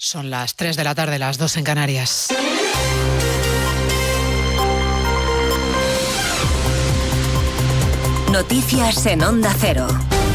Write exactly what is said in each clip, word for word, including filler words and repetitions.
Son las tres de la tarde, las dos en Canarias. Noticias en Onda Cero.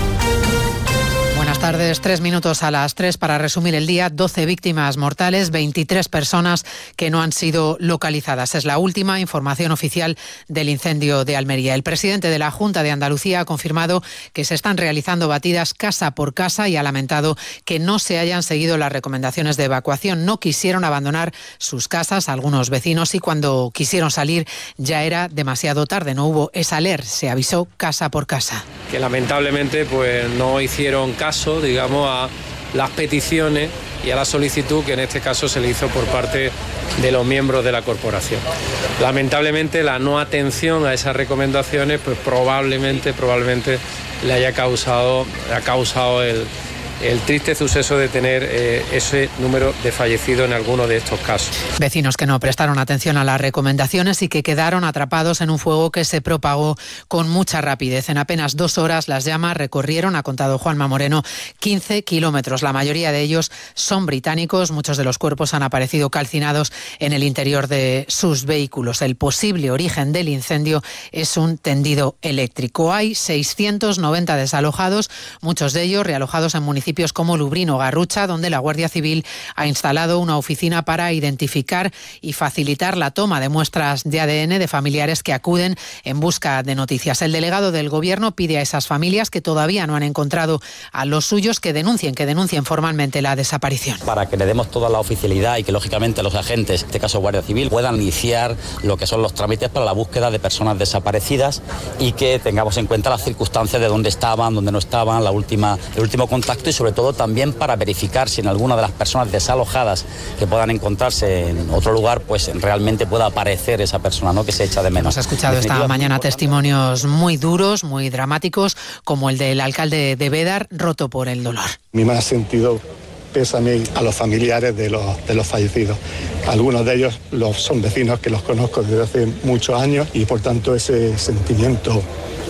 Buenas tardes, tres minutos a las tres para resumir el día. doce víctimas mortales, veintitrés personas que no han sido localizadas. Es la última información oficial del incendio de Almería. El presidente de la Junta de Andalucía ha confirmado que se están realizando batidas casa por casa y ha lamentado que no se hayan seguido las recomendaciones de evacuación. No quisieron abandonar sus casas algunos vecinos y cuando quisieron salir ya era demasiado tarde. No hubo esa alerta, se avisó casa por casa. Que lamentablemente pues no hicieron caso, digamos, a las peticiones y a la solicitud que en este caso se le hizo por parte de los miembros de la corporación. Lamentablemente la no atención a esas recomendaciones pues probablemente, probablemente le haya causado, ha causado el, el triste suceso de tener eh, ese número de fallecidos en alguno de estos casos. Vecinos que no prestaron atención a las recomendaciones y que quedaron atrapados en un fuego que se propagó con mucha rapidez. En apenas dos horas las llamas recorrieron, ha contado Juanma Moreno, quince kilómetros. La mayoría de ellos son británicos. Muchos de los cuerpos han aparecido calcinados en el interior de sus vehículos. El posible origen del incendio es un tendido eléctrico. Hay seiscientos noventa desalojados, muchos de ellos realojados en municipios como Lubrino o Garrucha, donde la Guardia Civil ha instalado una oficina para identificar y facilitar la toma de muestras de A D N de familiares que acuden en busca de noticias. El delegado del Gobierno pide a esas familias que todavía no han encontrado a los suyos que denuncien, que denuncien formalmente la desaparición. Para que le demos toda la oficialidad y que lógicamente los agentes, en este caso Guardia Civil, puedan iniciar lo que son los trámites para la búsqueda de personas desaparecidas y que tengamos en cuenta las circunstancias de dónde estaban, dónde no estaban, la última, el último contacto y sobre todo también para verificar si en alguna de las personas desalojadas que puedan encontrarse en otro lugar, pues realmente pueda aparecer esa persona, ¿no?, que se echa de menos. Hemos escuchado esta mañana testimonios muy duros, muy dramáticos, como el del alcalde de Bédar, roto por el dolor. Mi más sentido pésame a los familiares de los, de los fallecidos. Algunos de ellos los, son vecinos que los conozco desde hace muchos años y por tanto ese sentimiento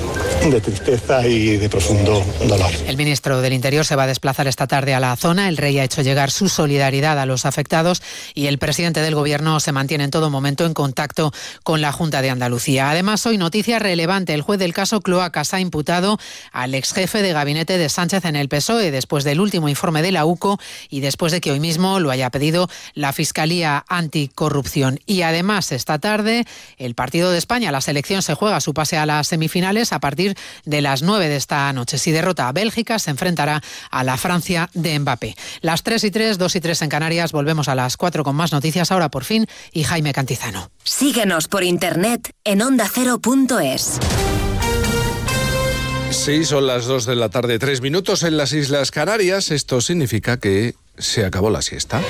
de tristeza y de profundo dolor. El ministro del Interior se va a desplazar esta tarde a la zona. El rey ha hecho llegar su solidaridad a los afectados y el presidente del Gobierno se mantiene en todo momento en contacto con la Junta de Andalucía. Además, hoy noticia relevante. El juez del caso Cloacas ha imputado al exjefe de gabinete de Sánchez en el P S O E después del último informe de la U C O y después de que hoy mismo lo haya pedido la Fiscalía Anticorrupción. Y además, esta tarde, el partido de España, la selección, se juega su pase a las semifinales a partir de las nueve de esta noche. Si derrota a Bélgica, se enfrentará a la Francia de Mbappé. Las tres y tres, dos y tres en Canarias. Volvemos a las cuatro con más noticias. Ahora por fin, y Jaime Cantizano. Síguenos por internet en onda cero punto es. Sí, son las dos de la tarde, tres minutos en las Islas Canarias. Esto significa que se acabó la siesta.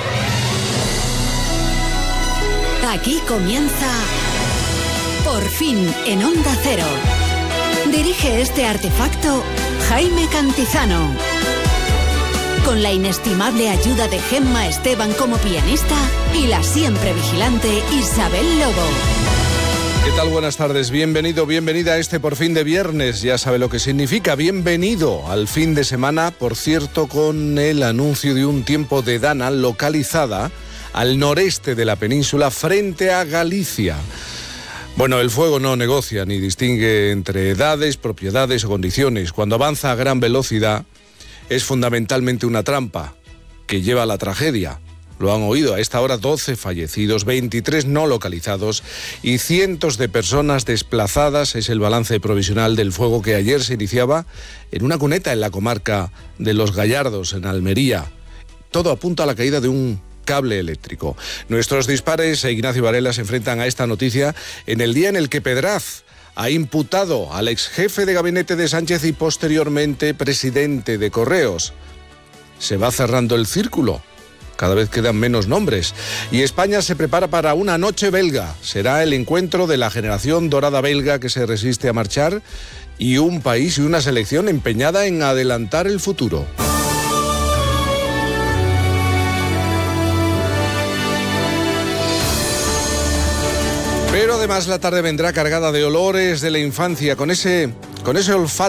Aquí comienza Por fin en Onda Cero. Dirige este artefacto Jaime Cantizano. Con la inestimable ayuda de Gemma Esteban como pianista y la siempre vigilante Isabel Lobo. ¿Qué tal? Buenas tardes. Bienvenido, bienvenida a este Por fin de viernes. Ya sabe lo que significa. Bienvenido al fin de semana, por cierto, con el anuncio de un tiempo de Dana localizada al noreste de la península frente a Galicia. Bueno, el fuego no negocia ni distingue entre edades, propiedades o condiciones. Cuando avanza a gran velocidad es fundamentalmente una trampa que lleva a la tragedia. Lo han oído, a esta hora doce fallecidos, veintitrés no localizados y cientos de personas desplazadas. Es el balance provisional del fuego que ayer se iniciaba en una cuneta en la comarca de Los Gallardos, en Almería. Todo apunta a la caída de un cable eléctrico. Nuestros dispares e Ignacio Varela se enfrentan a esta noticia en el día en el que Pedraz ha imputado al ex jefe de gabinete de Sánchez y posteriormente presidente de Correos. Se va cerrando el círculo. Cada vez quedan menos nombres. Y España se prepara para una noche belga. Será el encuentro de la generación dorada belga que se resiste a marchar y un país y una selección empeñada en adelantar el futuro. Pero además la tarde vendrá cargada de olores de la infancia, con ese, con ese olfato